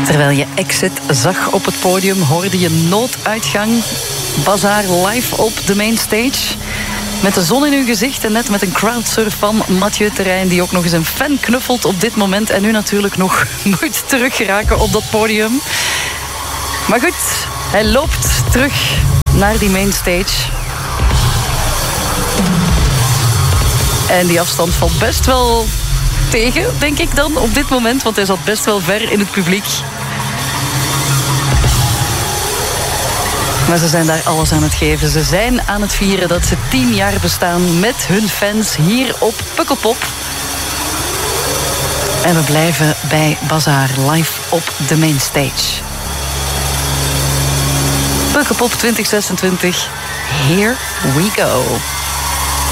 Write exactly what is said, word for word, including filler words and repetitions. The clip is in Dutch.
Terwijl je Exit zag op het podium, hoorde je Nooduitgang. Bazaar live op de mainstage. Met de zon in uw gezicht en net met een crowdsurf van Mathieu Terrein, die ook nog eens een fan knuffelt op dit moment. En nu natuurlijk nog moet teruggeraken op dat podium. Maar goed, hij loopt terug naar die mainstage. En die afstand valt best wel tegen, denk ik dan, op dit moment. Want hij zat best wel ver in het publiek. Maar ze zijn daar alles aan het geven. Ze zijn aan het vieren dat ze tien jaar bestaan met hun fans hier op Pukkelpop. En we blijven bij Bazaar live op de mainstage. Pukkelpop twintig zesentwintig, here we go.